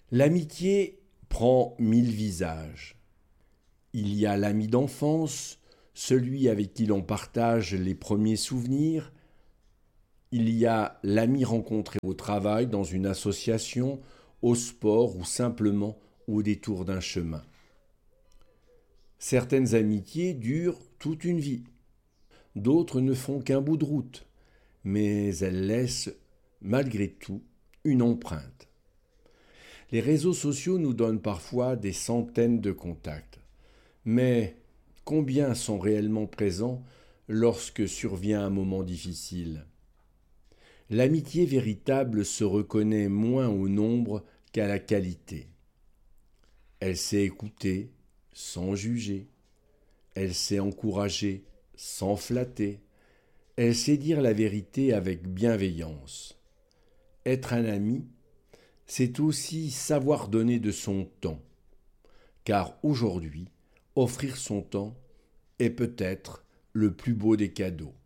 L'amitié prend 1000 visages. Il y a l'ami d'enfance, celui avec qui l'on partage les premiers souvenirs. Il y a l'ami rencontré au travail, dans une association, au sport ou simplement au détour d'un chemin. Certaines amitiés durent toute une vie. D'autres ne font qu'un bout de route, mais elles laissent, malgré tout, une empreinte. Les réseaux sociaux nous donnent parfois des centaines de contacts. Mais combien sont réellement présents lorsque survient un moment difficile? L'amitié véritable se reconnaît moins au nombre qu'à la qualité. Elle sait écouter sans juger. Elle sait encourager sans flatter. Elle sait dire la vérité avec bienveillance. Être un ami, c'est aussi savoir donner de son temps. Car aujourd'hui, offrir son temps est peut-être le plus beau des cadeaux.